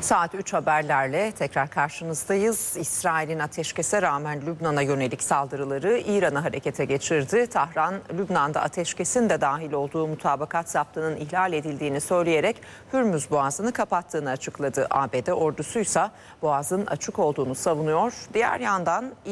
Saat 3 haberlerle tekrar karşınızdayız. İsrail'in ateşkese rağmen Lübnan'a yönelik saldırıları İran'ı harekete geçirdi. Tahran, Lübnan'da ateşkesin de dahil olduğu mutabakat zaptının ihlal edildiğini söyleyerek Hürmüz Boğazı'nı kapattığını açıkladı. ABD ordusuysa Boğaz'ın açık olduğunu savunuyor. Diğer yandan